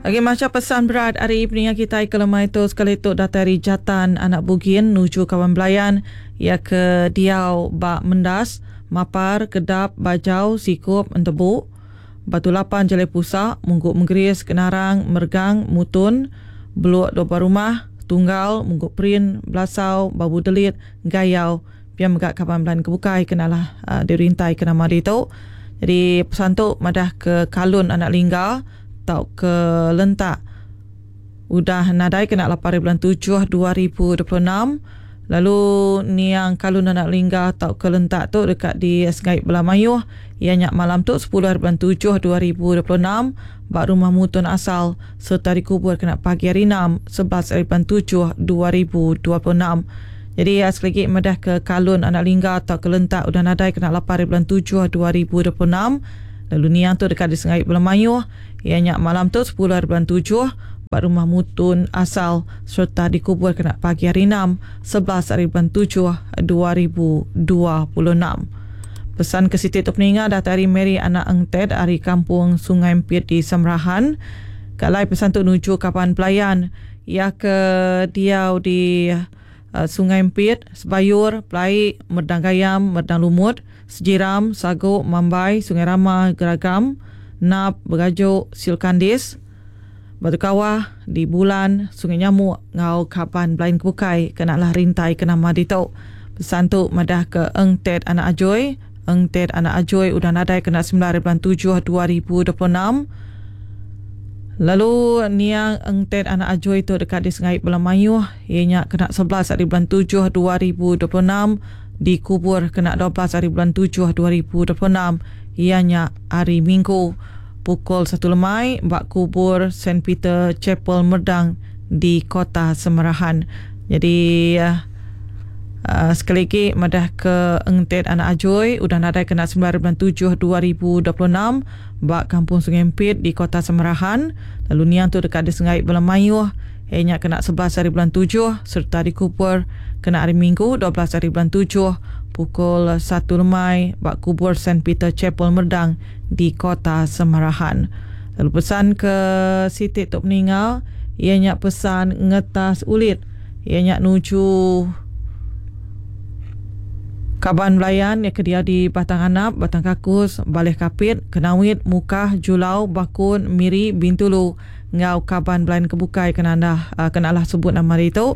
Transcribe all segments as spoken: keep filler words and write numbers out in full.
Okey, macam pesan berat hari ini kita ke lemai tu sekali tu datari Jatan Anak Bugin nuju Kawan Belayan ia ke Diau Bak Mendas Mapar Kedap Bajau Sikup Entebuk Batu Lapan Jalai Pusak Mungguk Menggeris Kenarang Mergang Mutun Beluk Doba Rumah Tunggal Mungguk Perin Belasau Babu Delit Gayau Pian Megak Kawan Belayan Kebukai kenalah uh, dirintai kena mari tu. Jadi pesan tu madah ke Kalun Anak Lingga tau ke Lentak udah nadai kena lapan bulan tujuh dua ribu dua puluh enam. Lalu ni yang Kalun Anak Lingga tau ke Lentak tu dekat di Sengait Belah Mayuh ianya malam tu sepuluh bulan tujuh dua ribu dua puluh enam bak rumah mutun asal serta dikubur kena pagi hari enam sebelas bulan tujuh dua ribu dua puluh enam. Jadi ya, sekali lagi madah ke Kalun Anak Lingga atau ke Lentak udah nadai kena lapan bulan tujuh dua ribu dua puluh enam. Lalu niang tu dekat di Sengait Belah Mayuh ianya malam tu sepuluh bulan tujuh bak rumah mutun asal serta dikubur kena pagi hari enam sebelas bulan tujuh dua ribu dua puluh enam. Pesan ke Siti Tok Peninga datari Mary Anak Engted dari Kampung Sungai Empit di Semerahan. Kalai pesan tu nuju Kapan Pelayan ia ke Diau di Uh, Sungai Empit, Sebayur, Pelai, Merdang Gayam, Merdang Lumut, Sejiram, Saguk, Mambai, Sungai Rama, Geragam, Nap, Berajuk, Silkandis, Batu Kawah, di Bulan, Sungai Nyamuk, Ngau Kapan Belain Kebukai, kenalah rintai kena madi tau. Pesan tu madah ke Eng Ted Anak Ajoy, Eng Ted Anak Ajoy udah nadai kena sembilan bulan tujuh dua ribu dua puluh enam. Lalu niang Eng Ted Anak Ajoy tu dekat di Sengait Belah Mayuh ianya kena sebelas hari bulan tujuh dua ribu dua puluh enam dikubur kena dua belas hari bulan tujuh dua ribu dua puluh enam ianya hari Minggu pukul satu lemai bak kubur Saint Peter Chapel Merdang di Kota Semerahan. Jadi uh, uh, sekali lagi madah ke Eng Ted Anak Ajoy udah nadai kena sembilan bulan tujuh dua ribu dua puluh enam bak Kampung Sungai Empit di Kota Semerahan. Lalu niang tu dekat di Sengait Belah Mayuh ianya kena sebelas hari bulan tujuh serta dikubur kena hari Minggu dua belas hari bulan tujuh pukul satu lemai bak kubur Saint Peter Chapel Merdang di Kota Semerahan. Lalu pesan ke Siti Tok Peninga ianya pesan ngetas ulit ianya nuju Kaban Belayan yang kedia di Batang Anap, Batang Kakus, Baleh Kapit, Kenawit, Mukah, Julau, Bakun, Miri, Bintulu, Ngau Kaban Belayan Kebukai kena anda uh, kenalah sebut nama dia itu.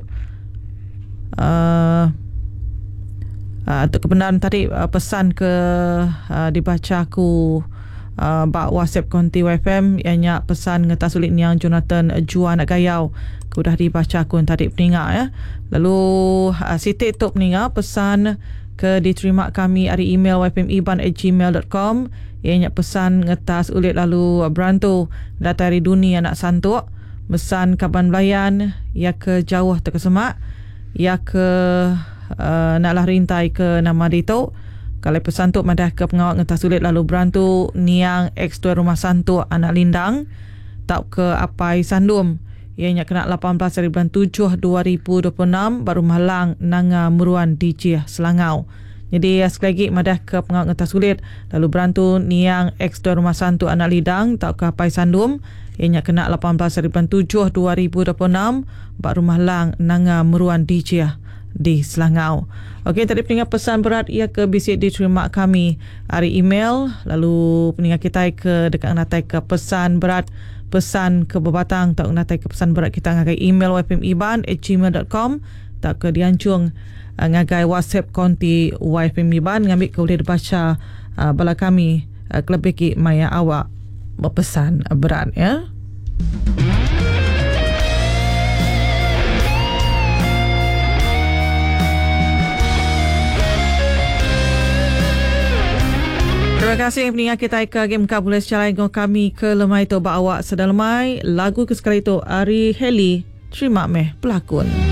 Uh, uh, untuk kebenaran tadi uh, pesan ke uh, dibaca aku uh, bak WhatsApp konti Y F M ianya pesan ngetas ulit niang Jonathan Juan Gayau sudah dibaca aku tadi peninga ya. Lalu uh, Siti Tok Peninga pesan ke diterima kami dari email y f m iban at gmail dot com ianya pesan ngetas ulit lalu berantu datari Duni Anak Santuk mesan Kaban Belayan ia ke jauh terkesemak ia ke uh, naklah rintai ke nama dito. Kalau pesan tu madah ke pengawal ngetas ulit lalu berantu niang ex tuan rumah Santuk Anak Lindang tak ke Apai Sandum ianya kena lapan belas hari bulan tujuh dua ribu dua puluh enam baru malang Nanga Meruan D J Selangau. Jadi sekali lagi madah ke pengawal ngetas ulit lalu berantu niang ex tuan rumah Santuk Anak Lindang tak ke Apai Sandum ianya kena lapan belas hari bulan tujuh dua ribu dua puluh enam baru malang Nanga Meruan D J di Selangau. Okey, tadi peningat pesan berat ia ke bisik diterima kami hari email lalu peningat kita ke dekat natai ke pesan berat pesan ke Bebatang tak natai ke pesan berat kita ngagai email y f m iban at gmail dot com tak ke diancung uh, ngagai WhatsApp konti Y F M Iban ngambil ke boleh dibaca uh, bala kami uh, kelebih ki maya awak berpesan uh, berat ya. Terima kasih peningat kita ke game kabul secara ingin kami ke lemai tu bawa sedang lemai lagu ke sekali tu Ari Heli terima meh pelakon.